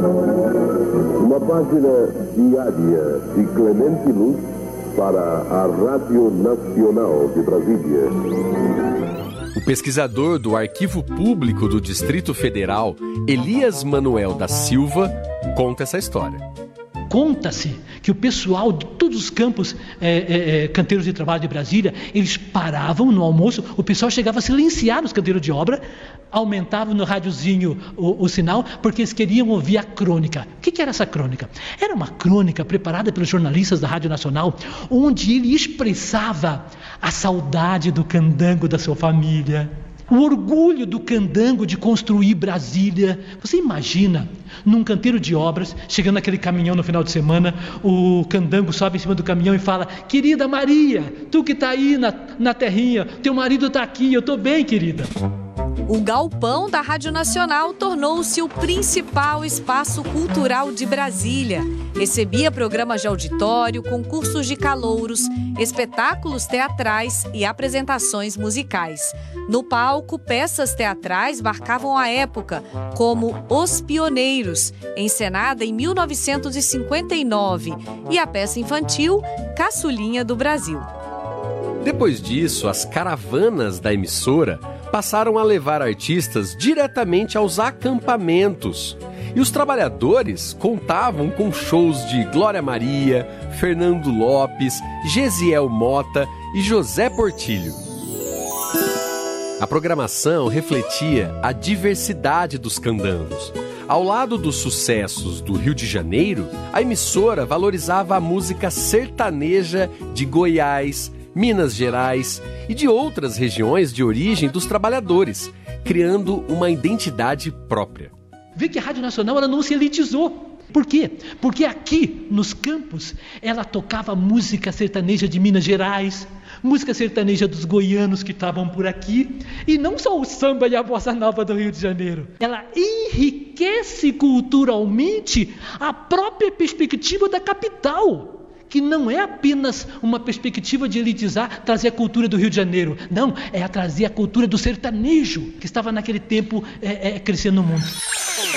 Uma página diária de Clemente Luz para a Rádio Nacional de Brasília. O pesquisador do Arquivo Público do Distrito Federal, Elias Manuel da Silva, conta essa história. Conta-se que o pessoal de todos os campos canteiros de trabalho de Brasília, eles paravam no almoço, o pessoal chegava a silenciar nos canteiros de obra, aumentava no rádiozinho o sinal, porque eles queriam ouvir a crônica. O que era essa crônica? Era uma crônica preparada pelos jornalistas da Rádio Nacional, onde ele expressava a saudade do candango da sua família, o orgulho do candango de construir Brasília. Você imagina, num canteiro de obras, chegando aquele caminhão no final de semana, o candango sobe em cima do caminhão e fala: querida Maria, tu que está aí na terrinha, teu marido está aqui, eu estou bem, querida. O galpão da Rádio Nacional tornou-se o principal espaço cultural de Brasília. Recebia programas de auditório, concursos de calouros, espetáculos teatrais e apresentações musicais. No palco, peças teatrais marcavam a época, como Os Pioneiros, encenada em 1959, e a peça infantil Caçulinha do Brasil. Depois disso, as caravanas da emissora passaram a levar artistas diretamente aos acampamentos. E os trabalhadores contavam com shows de Glória Maria, Fernando Lopes, Gesiel Mota e José Portilho. A programação refletia a diversidade dos candangos. Ao lado dos sucessos do Rio de Janeiro, a emissora valorizava a música sertaneja de Goiás, Minas Gerais e de outras regiões de origem dos trabalhadores, criando uma identidade própria. Vê que a Rádio Nacional ela não se elitizou. Por quê? Porque aqui, nos campos, ela tocava música sertaneja de Minas Gerais, música sertaneja dos goianos que estavam por aqui, e não só o samba e a bossa nova do Rio de Janeiro. Ela enriquece culturalmente a própria perspectiva da capital, que não é apenas uma perspectiva de elitizar, trazer a cultura do Rio de Janeiro. Não, é trazer a cultura do sertanejo, que estava naquele tempo crescendo no mundo.